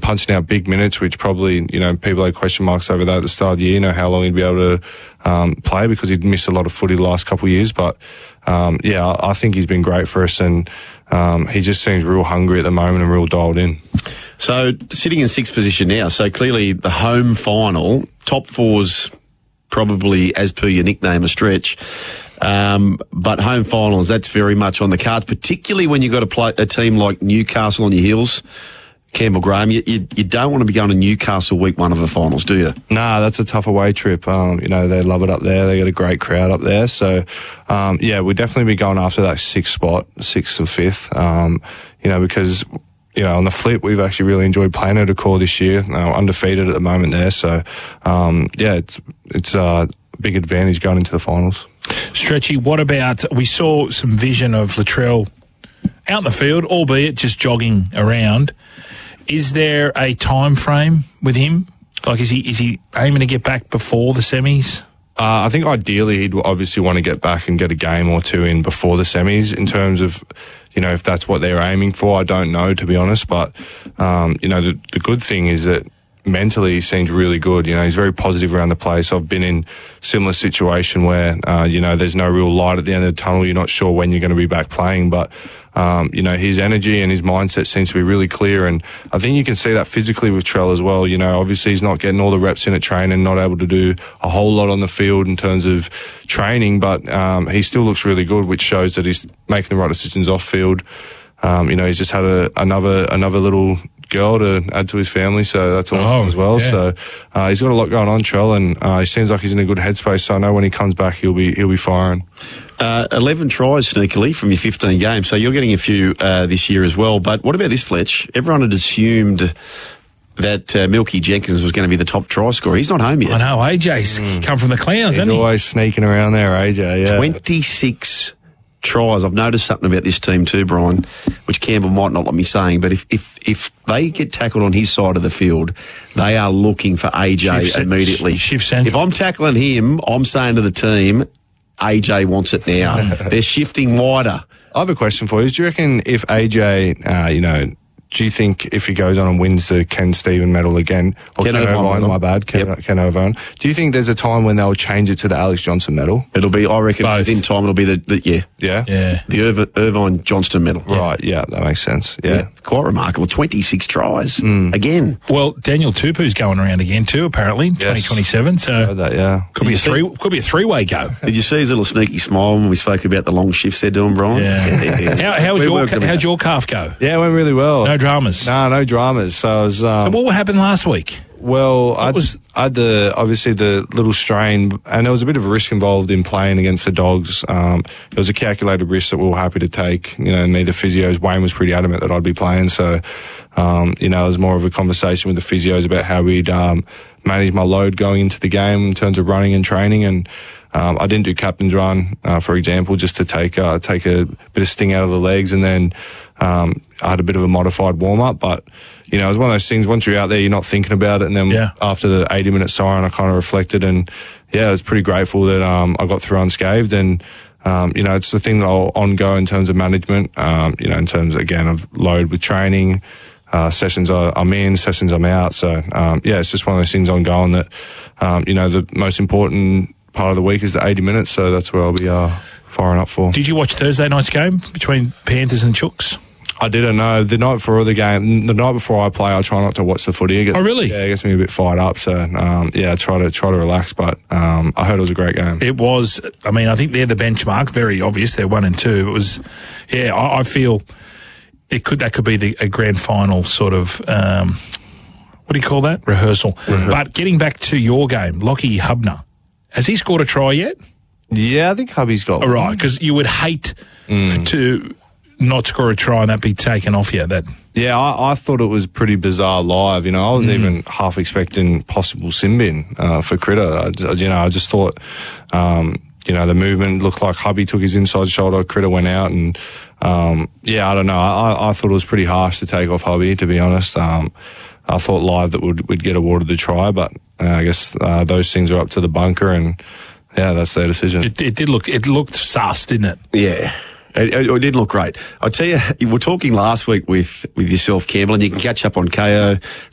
punching out big minutes, which probably, people had question marks over that at the start of the year, how long he'd be able to play, because he'd missed a lot of footy the last couple of years. But, I think he's been great for us, and he just seems real hungry at the moment and real dialed in. So, sitting in sixth position now, so clearly the home final, top four's probably, as per your nickname, a stretch. But home finals, that's very much on the cards, particularly when you've got to play a team like Newcastle on your heels. Campbell Graham, you don't want to be going to Newcastle week one of the finals, do you? Nah, that's a tough away trip. They love it up there. They got a great crowd up there. So, we'll definitely be going after that sixth spot, sixth or fifth, because, on the flip, we've actually really enjoyed playing at Accor this year, undefeated at the moment there. So, it's a big advantage going into the finals. Stretchy, what about, we saw some vision of Latrell out in the field, albeit just jogging around. Is there a time frame with him? Like, is he aiming to get back before the semis? I think ideally he'd obviously want to get back and get a game or two in before the semis. In terms of, if that's what they're aiming for, I don't know, to be honest. But, the good thing is that mentally he seems really good. He's very positive around the place. I've been in similar situation where, there's no real light at the end of the tunnel. You're not sure when you're going to be back playing, but, his energy and his mindset seems to be really clear. And I think you can see that physically with Trell as well. Obviously he's not getting all the reps in at training, not able to do a whole lot on the field in terms of training, but, he still looks really good, which shows that he's making the right decisions off field. He's just had another little girl to add to his family, so that's awesome as well. Yeah. So he's got a lot going on, Trell, and he seems like he's in a good headspace. So I know when he comes back, he'll be firing. 11 tries sneakily from your 15 games, so you're getting a few this year as well. But what about this, Fletch? Everyone had assumed that Milky Jenkins was going to be the top try scorer. He's not home yet. I know, AJ's come from the clowns, hasn't he? He's always sneaking around there, AJ, yeah. 26 tries. I've noticed something about this team too, Brian, which Campbell might not let me saying, but if they get tackled on his side of the field, they are looking for AJ immediately. If I'm tackling him, I'm saying to the team, AJ wants it now. They're shifting wider. I have a question for you. Do you reckon if AJ, do you think if he goes on and wins the Ken Stephen medal again, or Ken Irvine, my bad, Ken Irvine, do you think there's a time when they'll change it to the Alex Johnson medal? It'll be, I reckon, within time it'll be the Irvine Johnston medal. Right, yeah, that makes sense. Yeah. Quite remarkable. 26 tries again. Well, Daniel Tupu's going around again too, apparently, 2027. So could be a three-way go. Did you see his little sneaky smile when we spoke about the long shifts they're doing, Brian? Yeah. How'd your calf go? Yeah, it went really well. No dramas. No dramas. So I was. So what happened last week? Well, I had the little strain, and there was a bit of a risk involved in playing against the Dogs. It was a calculated risk that we were happy to take. Neither physios. Wayne was pretty adamant that I'd be playing, so it was more of a conversation with the physios about how we'd manage my load going into the game in terms of running and training. And I didn't do captain's run, for example, just to take a bit of sting out of the legs, and then I had a bit of a modified warm up, but. It was one of those things, once you're out there, you're not thinking about it. And then after the 80-minute siren, I kind of reflected, and I was pretty grateful that I got through unscathed. And, it's the thing that I'll ongo in terms of management, in terms, again, of load with training, sessions I'm in, sessions I'm out. So, it's just one of those things ongoing that, the most important part of the week is the 80 minutes. So that's where I'll be firing up for. Did you watch Thursday night's game between Panthers and Chooks? I didn't know. The night before the game, the night before I play, I try not to watch the footy. Oh, really? Yeah, it gets me a bit fired up. So, I try to relax. But I heard it was a great game. It was. I mean, I think they're the benchmark. Very obvious. They're 1 and 2. It was. Yeah, I feel that could be a grand final sort of. What do you call that? Rehearsal. Mm-hmm. But getting back to your game, Lockie Hubner, has he scored a try yet? Yeah, I think Hubby's got one. All right, because you would hate to not score a try and that be taken off you. Yeah, I thought it was pretty bizarre live. I was even half expecting possible sin bin for Critter. I just thought, the movement looked like Hubby took his inside shoulder, Critter went out, and I don't know. I thought it was pretty harsh to take off Hubby, to be honest. I thought live that we'd get awarded the try, but I guess those things are up to the bunker, and that's their decision. It looked sus, didn't it? Yeah. It didn't look great. I tell you, we were talking last week with yourself, Campbell, and you can catch up on KO